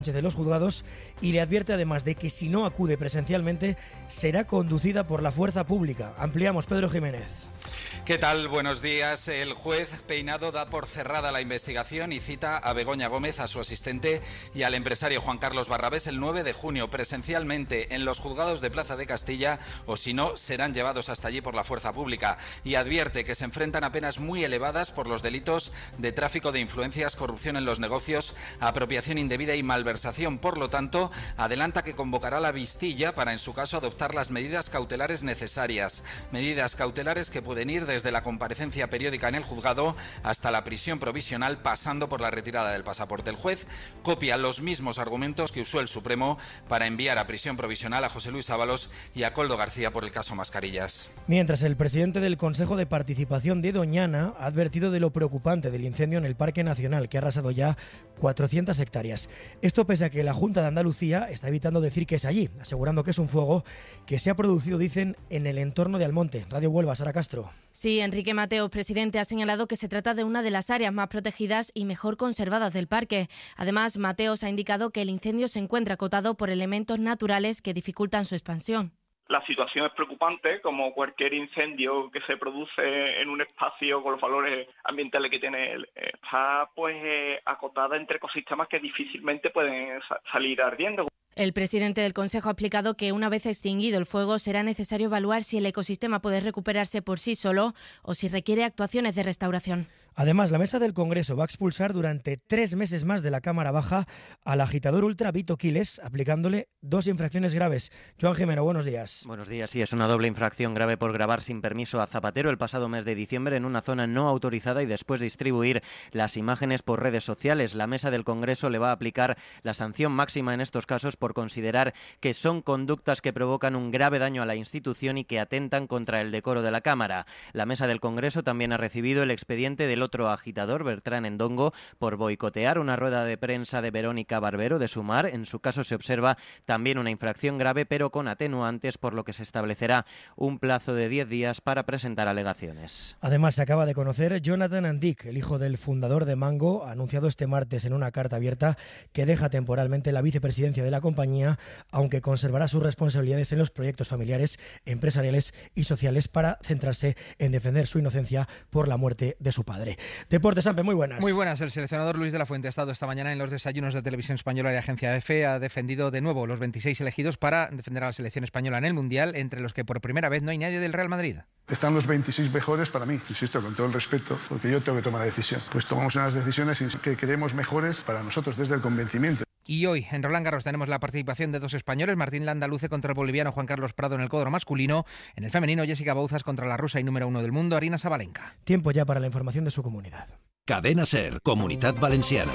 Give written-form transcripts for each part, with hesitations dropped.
de los juzgados y le advierte además de que si no acude presencialmente será conducida por la fuerza pública. Ampliamos, Pedro Jiménez. ¿Qué tal? Buenos días. El juez Peinado da por cerrada la investigación y cita a Begoña Gómez, a su asistente, y al empresario Juan Carlos Barrabés el 9 de junio presencialmente en los juzgados de Plaza de Castilla, o si no, serán llevados hasta allí por la fuerza pública. Y advierte que se enfrentan a penas muy elevadas por los delitos de tráfico de influencias, corrupción en los negocios, apropiación indebida y malversación. Por lo tanto, adelanta que convocará la vistilla para, en su caso, adoptar las medidas cautelares necesarias. Medidas cautelares que pueden ir desde la comparecencia periódica en el juzgado hasta la prisión provisional, pasando por la retirada del pasaporte. El juez copia los mismos argumentos que usó el Supremo para enviar a prisión provisional a José Luis Ábalos y a Koldo García por el caso Mascarillas. Mientras, el presidente del Consejo de Participación de Doñana ha advertido de lo preocupante del incendio en el Parque Nacional, que ha arrasado ya 400 hectáreas. Esto pese a que la Junta de Andalucía está evitando decir que es allí, asegurando que es un fuego que se ha producido, dicen, en el entorno de Almonte. Radio Huelva, Sara Castro. Sí, Enrique Mateos, presidente, ha señalado que se trata de una de las áreas más protegidas y mejor conservadas del parque. Además, Mateos ha indicado que el incendio se encuentra acotado por elementos naturales que dificultan su expansión. La situación es preocupante, como cualquier incendio que se produce en un espacio con los valores ambientales que tiene, está acotada entre ecosistemas que difícilmente pueden salir ardiendo. El presidente del Consejo ha explicado que una vez extinguido el fuego será necesario evaluar si el ecosistema puede recuperarse por sí solo o si requiere actuaciones de restauración. Además, la mesa del Congreso va a expulsar durante 3 meses más de la Cámara Baja al agitador ultra Vito Quiles, aplicándole 2 infracciones graves. Joan Jimeno, buenos días. Buenos días. Sí, es una doble infracción grave por grabar sin permiso a Zapatero el pasado mes de diciembre en una zona no autorizada y después distribuir las imágenes por redes sociales. La mesa del Congreso le va a aplicar la sanción máxima en estos casos por considerar que son conductas que provocan un grave daño a la institución y que atentan contra el decoro de la Cámara. La mesa del Congreso también ha recibido el expediente del otro agitador, Bertrán Endongo, por boicotear una rueda de prensa de Verónica Barbero de Sumar. En su caso se observa también una infracción grave, pero con atenuantes, por lo que se establecerá un plazo de 10 días para presentar alegaciones. Además, se acaba de conocer Jonathan Andic, el hijo del fundador de Mango, ha anunciado este martes en una carta abierta que deja temporalmente la vicepresidencia de la compañía, aunque conservará sus responsabilidades en los proyectos familiares, empresariales y sociales para centrarse en defender su inocencia por la muerte de su padre. Deportes, Ampe, muy buenas. Muy buenas. El seleccionador Luis de la Fuente ha estado esta mañana en los desayunos de Televisión Española y Agencia EFE. Ha defendido de nuevo los 26 elegidos para defender a la selección española en el Mundial, entre los que por primera vez no hay nadie del Real Madrid. Están los 26 mejores para mí, insisto, con todo el respeto, porque yo tengo que tomar la decisión. Pues tomamos unas decisiones que queremos mejores para nosotros desde el convencimiento. Y hoy en Roland Garros tenemos la participación de 2 españoles. Martín Landa luce contra el boliviano Juan Carlos Prado en el cuadro masculino. En el femenino, Jessica Bouzas contra la rusa y número 1 del mundo, Aryna Sabalenka. Tiempo ya para la información de su comunidad. Cadena SER, Comunitat Valenciana.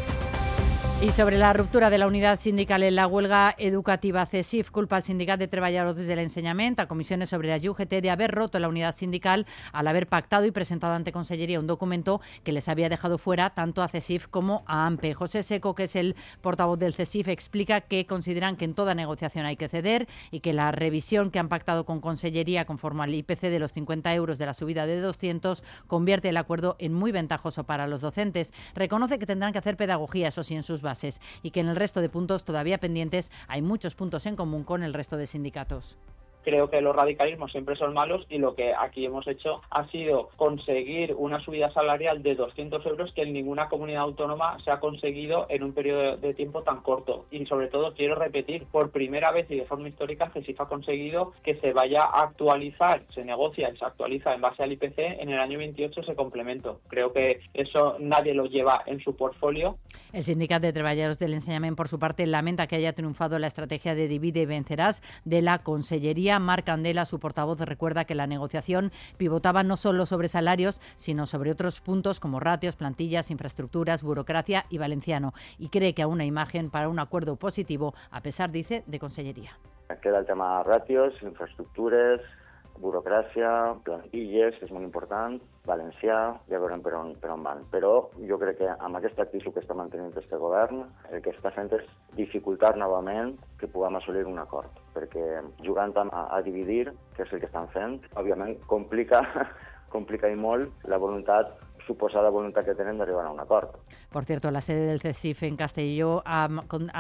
Y sobre la ruptura de la unidad sindical en la huelga educativa, CESIF culpa al Sindicat de Treballadors del Ensenyament, a Comisiones Obreras y UGT, de haber roto la unidad sindical al haber pactado y presentado ante Consellería un documento que les había dejado fuera tanto a CESIF como a AMPE. José Seco, que es el portavoz del CESIF, explica que consideran que en toda negociación hay que ceder y que la revisión que han pactado con Consellería conforme al IPC de los 50 euros de la subida de 200 convierte el acuerdo en muy ventajoso para los docentes. Reconoce que tendrán que hacer pedagogía, eso sí, en sus bases, y que en el resto de puntos todavía pendientes hay muchos puntos en común con el resto de sindicatos. Creo que los radicalismos siempre son malos y lo que aquí hemos hecho ha sido conseguir una subida salarial de 200 euros que en ninguna comunidad autónoma se ha conseguido en un periodo de tiempo tan corto. Y sobre todo, quiero repetir, por primera vez y de forma histórica, CESIF ha conseguido que se vaya a actualizar, se negocia y se actualiza en base al IPC en el año 28 ese complemento. Creo que eso nadie lo lleva en su portfolio. El Sindicat de Treballadors del Ensenyament, por su parte, lamenta que haya triunfado la estrategia de divide y vencerás de la Consellería. Marc Candela, su portavoz, recuerda que la negociación pivotaba no solo sobre salarios, sino sobre otros puntos como ratios, plantillas, infraestructuras, burocracia y valenciano, y cree que aún hay margen para un acuerdo positivo, a pesar, dice, de Consellería. Queda el tema ratios, infraestructures, burocràcia, plantilles, que és molt important, valencià, ja veurem per on van. Però jo crec que amb aquesta actitud que està mantenint aquest govern, el que està fent és dificultar novament que puguem assolir un acord, perquè jugant a dividir, que és el que estan fent, òbviament complica i molt la voluntat suposada voluntat que tenen d'arribar a un acord. Por cierto, la sede del CESIF en Castelló ha